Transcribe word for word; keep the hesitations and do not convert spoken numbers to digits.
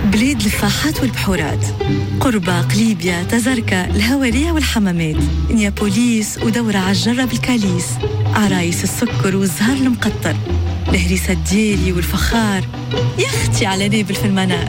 بلاد الفاحات والبحورات، قربة، قليبيا، تزركة، الهوارية والحمامات، نيابوليس ودورة عالجرة بالكاليس، عرايس السكر والزهر المقطر، الهريسة الديري والفخار. يا أختي على نابل في المنار.